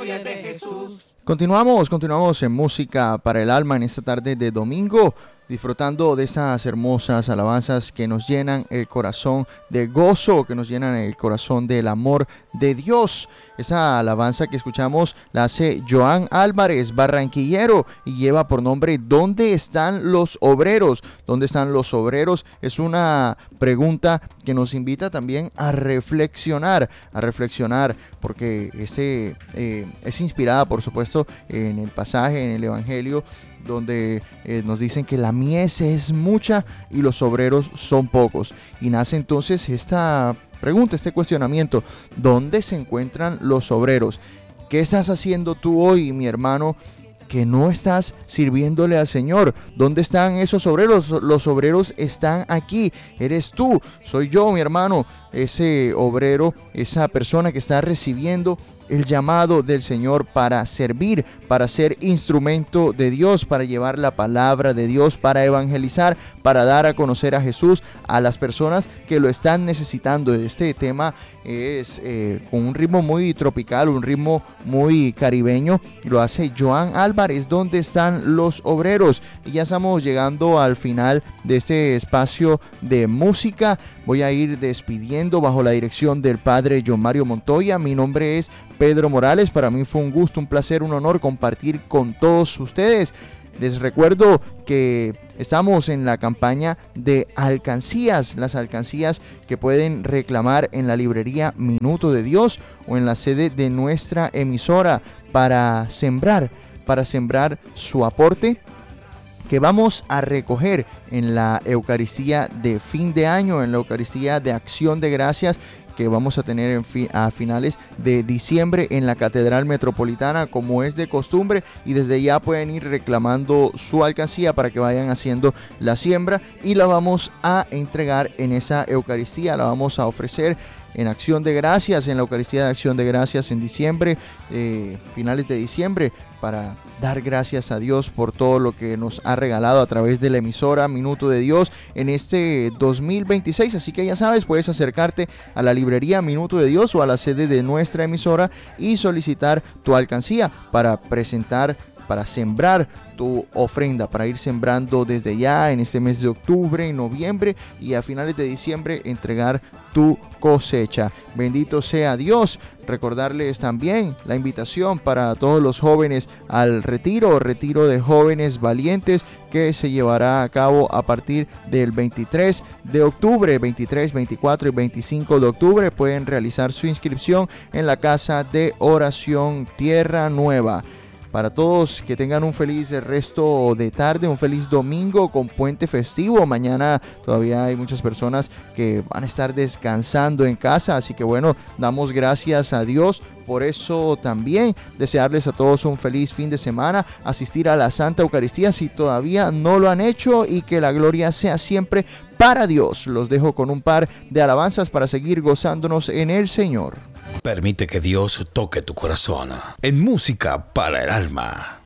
gloria de Jesús. Continuamos en Música para el Alma en esta tarde de domingo, disfrutando de esas hermosas alabanzas que nos llenan el corazón de gozo, que nos llenan el corazón del amor de Dios. Esa alabanza que escuchamos la hace Joan Álvarez, barranquillero, y lleva por nombre ¿Dónde están los obreros? ¿Dónde están los obreros? Es una pregunta que nos invita también a reflexionar, porque es inspirada, por supuesto, en el pasaje, en el Evangelio, donde nos dicen que la mies es mucha y los obreros son pocos. Y nace entonces esta pregunta, este cuestionamiento: ¿dónde se encuentran los obreros? ¿Qué estás haciendo tú hoy, mi hermano, que no estás sirviéndole al Señor? ¿Dónde están esos obreros? Los obreros están aquí. Eres tú, soy yo, mi hermano, ese obrero, esa persona que está recibiendo el llamado del Señor para servir, para ser instrumento de Dios, para llevar la palabra de Dios, para evangelizar, para dar a conocer a Jesús a las personas que lo están necesitando. Este tema es con un ritmo muy tropical, un ritmo muy caribeño, lo hace Joan Álvarez. ¿Dónde están los obreros? Y ya estamos llegando al final de este espacio de música. Voy a ir despidiendo bajo la dirección del padre John Mario Montoya. Mi nombre es Pedro Morales. Para mí fue un gusto, un placer, un honor compartir con todos ustedes. Les recuerdo que estamos en la campaña de alcancías, las alcancías que pueden reclamar en la librería Minuto de Dios o en la sede de nuestra emisora para sembrar su aporte que vamos a recoger en la Eucaristía de fin de año, en la Eucaristía de Acción de Gracias, que vamos a tener a finales de diciembre en la Catedral Metropolitana, como es de costumbre, y desde ya pueden ir reclamando su alcancía para que vayan haciendo la siembra, y la vamos a entregar en esa Eucaristía, la vamos a ofrecer en Acción de Gracias, en la Eucaristía de Acción de Gracias en diciembre, finales de diciembre, para dar gracias a Dios por todo lo que nos ha regalado a través de la emisora Minuto de Dios en este 2026. Así que ya sabes, puedes acercarte a la librería Minuto de Dios o a la sede de nuestra emisora y solicitar tu alcancía para presentar, para sembrar tu ofrenda, para ir sembrando desde ya en este mes de octubre, en noviembre y a finales de diciembre entregar tu cosecha. Bendito sea Dios. Recordarles también la invitación para todos los jóvenes al retiro de jóvenes valientes, que se llevará a cabo a partir del 23 de octubre, 23, 24 y 25 de octubre. Pueden realizar su inscripción en la Casa de Oración Tierra Nueva. Para todos, que tengan un feliz resto de tarde, un feliz domingo con puente festivo. Mañana todavía hay muchas personas que van a estar descansando en casa, así que bueno, damos gracias a Dios por eso también. Desearles a todos un feliz fin de semana, asistir a la Santa Eucaristía si todavía no lo han hecho, y que la gloria sea siempre para Dios. Los dejo con un par de alabanzas para seguir gozándonos en el Señor. Permite que Dios toque tu corazón en Música para el Alma.